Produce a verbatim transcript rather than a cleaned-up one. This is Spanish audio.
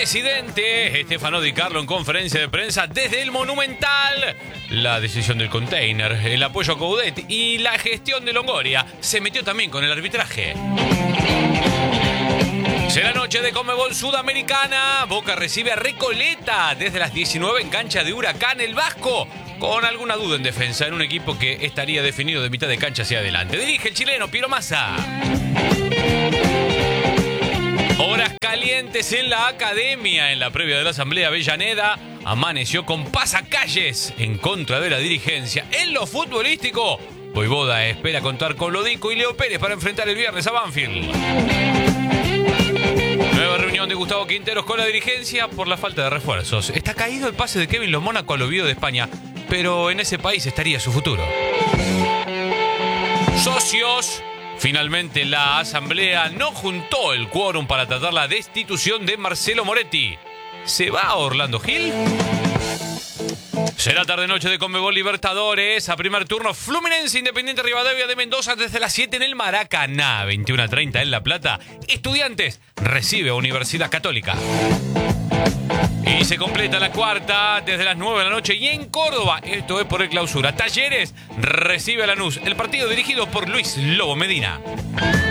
Presidente Stefano Di Carlo en conferencia de prensa desde el Monumental. La decisión del container, el apoyo a Coudet y la gestión de Longoria. Se metió también con el arbitraje. Será noche de Conmebol Sudamericana. Boca recibe a Recoleta desde las diecinueve en cancha de Huracán el Vasco. Con alguna duda en defensa en un equipo que estaría definido de mitad de cancha hacia adelante. Dirige el chileno Piero Massa. Horas calientes en la academia. En la previa de la Asamblea Avellaneda amaneció con pasacalles en contra de la dirigencia. En lo futbolístico, Voivoda espera contar con Lodico y Leo Pérez para enfrentar el viernes a Banfield. Nueva reunión de Gustavo Quinteros con la dirigencia por la falta de refuerzos. Está caído el pase de Kevin Los Mónaco al Oviedo de España, pero en ese país estaría su futuro. Socios. Finalmente la asamblea no juntó el quórum para tratar la destitución de Marcelo Moretti. ¿Se va a Orlando Gil? Será tarde-noche de Conmebol Libertadores. A primer turno, Fluminense Independiente Rivadavia de Mendoza desde las siete en el Maracaná. veintiuno a treinta en La Plata. Estudiantes recibe a Universidad Católica. Y se completa la cuarta desde las nueve de la noche y en Córdoba. Esto es por el clausura. Talleres recibe a Lanús. El partido dirigido por Luis Lobo Medina.